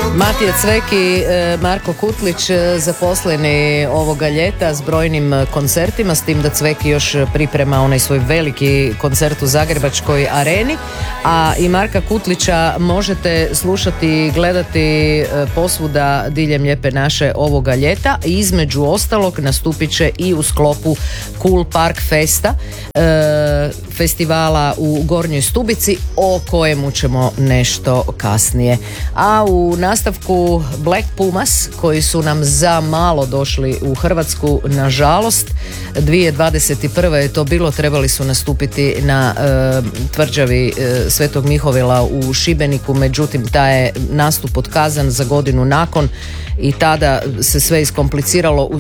Matija Cvek i Marko Kutlić zaposleni ovoga ljeta s brojnim koncertima, s tim da Cvek još priprema onaj svoj veliki koncert u Zagrebačkoj areni, a i Marka Kutlića možete slušati i gledati posvuda diljem Lijepe naše ovoga ljeta. Između ostalog nastupit će i u sklopu Cool Park Festa, festivala u Gornjoj Stubici, o kojemu ćemo nešto kasnije. A u nastavku Black Pumas, koji su nam za malo došli u Hrvatsku, nažalost 2021. je to bilo, trebali su nastupiti na tvrđavi Svetog Mihovila u Šibeniku, međutim taj je nastup otkazan za godinu nakon i tada se sve iskompliciralo